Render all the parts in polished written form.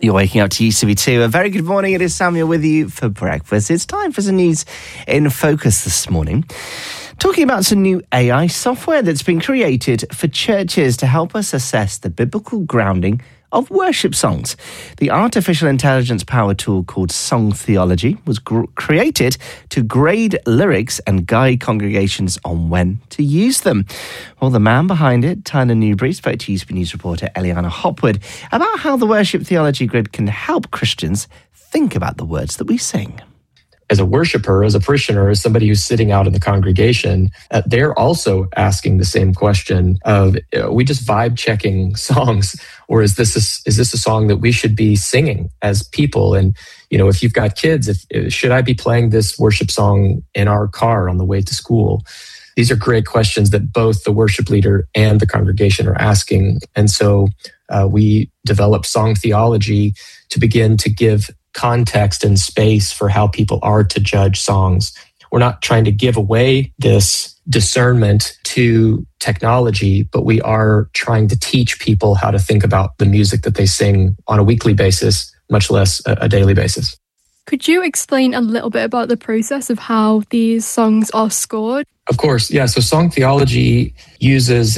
You're waking up to UCB2. A very good morning. It is Samuel with you for breakfast. It's time for some news in focus this morning. Talking about some new AI software that's been created for churches to help us assess the biblical grounding of worship songs. The artificial intelligence powered tool called Song Theology was created to grade lyrics and guide congregations on when to use them. Well, the man behind it, Tyler Newbury, spoke to UCB News reporter Eliana Hopwood about how the worship theology grid can help Christians think about the words that we sing. As a worshiper, as a parishioner, as somebody who's sitting out in the congregation, they're also asking the same question of, are we just vibe checking songs, or is this a song that we should be singing as people? And, you know, if you've got kids, should I be playing this worship song in our car on the way to school? These are great questions that both the worship leader and the congregation are asking. And so we developed Song Theology to begin to give context and space for how people are to judge songs. We're not trying to give away this discernment to technology, but we are trying to teach people how to think about the music that they sing on a weekly basis, much less a daily basis. Could you explain a little bit about the process of how these songs are scored? Of course, yeah. So Song Theology uses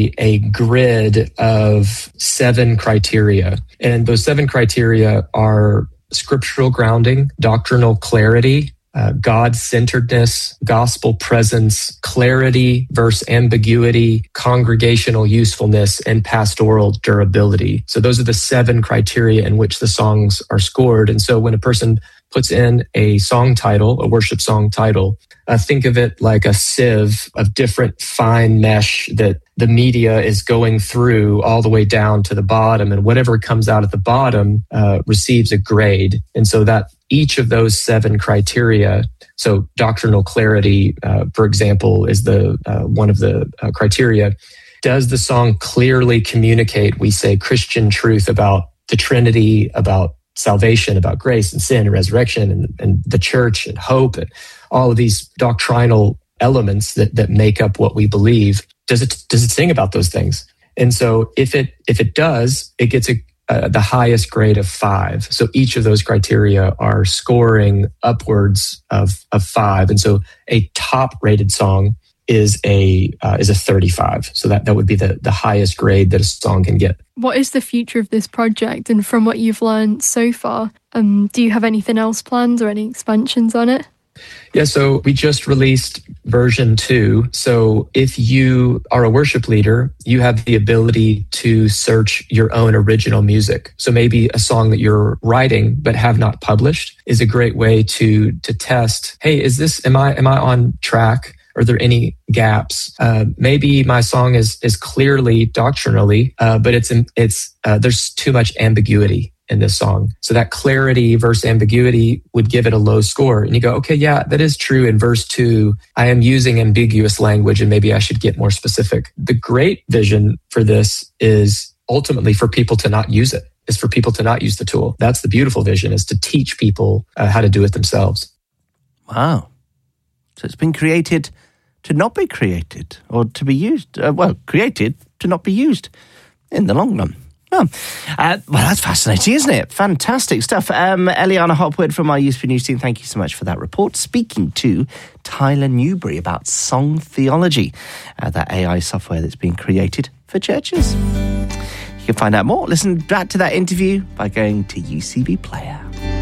a grid of 7 criteria. And those 7 criteria are scriptural grounding, doctrinal clarity, God-centeredness, gospel presence, clarity, verse ambiguity, congregational usefulness, and pastoral durability. So those are the 7 criteria in which the songs are scored. And so when a person puts in a song title, a worship song title, think of it like a sieve of different fine mesh that the media is going through all the way down to the bottom, and whatever comes out at the bottom receives a grade. And so that each of those 7 criteria, so doctrinal clarity, for example, is the one of the criteria. Does the song clearly communicate, we say, Christian truth about the Trinity, about salvation, about grace and sin and resurrection and the church and hope and all of these doctrinal elements that make up what we believe? Does it sing about those things? And so if it does, it gets the highest grade of 5. So each of those criteria are scoring upwards of 5. And so a top rated song is a 35. So that would be the highest grade that a song can get. What is the future of this project? And from what you've learned so far, do you have anything else planned or any expansions on it? Yeah, so we just released version 2. So if you are a worship leader, you have the ability to search your own original music. So maybe a song that you're writing but have not published is a great way to test, hey, am I on track? Are there any gaps? Maybe my song is clearly doctrinally, but there's too much ambiguity in this song. So that clarity versus ambiguity would give it a low score. And you go, okay, yeah, that is true. In verse 2, I am using ambiguous language and maybe I should get more specific. The great vision for this is ultimately for people to not use it, is for people to not use the tool. That's the beautiful vision, is to teach people how to do it themselves. Wow. So it's been created to not be created or to be used. Created to not be used in the long run. Well, that's fascinating, isn't it? Fantastic stuff. Eliana Hopwood from our UCB News team, thank you so much for that report. Speaking to Tyler Newbury about Song Theology, that AI software that's being created for churches. You can find out more. Listen back to that interview by going to UCB Player.